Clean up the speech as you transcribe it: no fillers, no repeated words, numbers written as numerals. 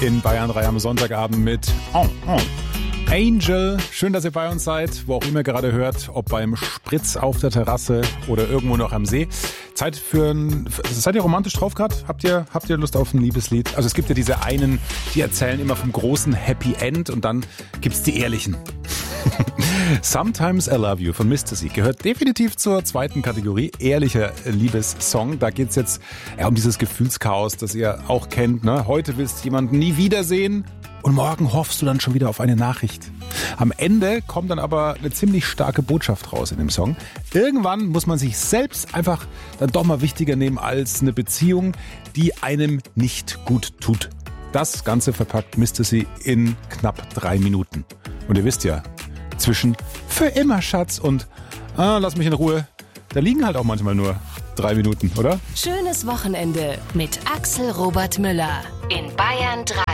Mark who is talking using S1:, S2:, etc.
S1: in Bayern 3 am Sonntagabend mit Angel. Schön, dass ihr bei uns seid, wo auch immer gerade hört, ob beim Spritz auf der Terrasse oder irgendwo noch am See. Zeit für seid ihr romantisch drauf gerade? Habt ihr Lust auf ein Liebeslied? Also es gibt ja diese einen, die erzählen immer vom großen Happy End und dann gibt's die ehrlichen. Sometimes I Love You von Mr. C gehört definitiv zur zweiten Kategorie, ehrlicher Liebessong. Da geht's jetzt um dieses Gefühlschaos, das ihr auch kennt. Ne? Heute willst du jemanden nie wiedersehen und morgen hoffst du dann schon wieder auf eine Nachricht. Am Ende kommt dann aber eine ziemlich starke Botschaft raus in dem Song. Irgendwann muss man sich selbst einfach dann doch mal wichtiger nehmen als eine Beziehung, die einem nicht gut tut. Das Ganze verpackt Mr. C in knapp 3 Minuten. Und ihr wisst ja, zwischen für immer Schatz und lass mich in Ruhe, da liegen halt auch manchmal nur 3 Minuten, oder?
S2: Schönes Wochenende mit Axel Robert Müller in Bayern 3.